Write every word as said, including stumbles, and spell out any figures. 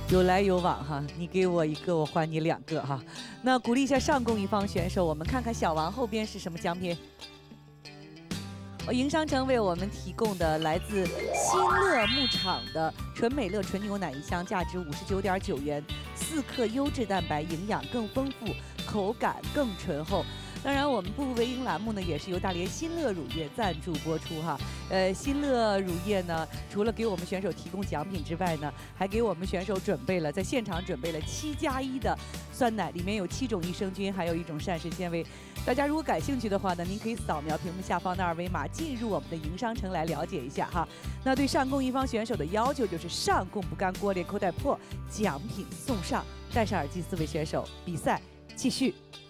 有来有往哈，你给我一个，我还你两个哈。那鼓励一下上供一方选手，我们看看小王后边是什么奖品。营商城为我们提供的来自新乐牧场的纯美乐纯牛奶一箱，价值五十九点九元，四克优质蛋白，营养更丰富，口感更醇厚。当然，我们步步为营栏目呢，也是由大连新乐乳业赞助播出哈。呃，新乐乳业呢，除了给我们选手提供奖品之外呢，还给我们选手准备了在现场准备了七加一的酸奶，里面有七种益生菌，还有一种膳食纤维。大家如果感兴趣的话呢，您可以扫描屏幕下方的二维码，进入我们的营商城来了解一下哈。那对上供一方选手的要求就是上供不干锅，连口袋破，奖品送上。戴上耳机，四位选手比赛继续。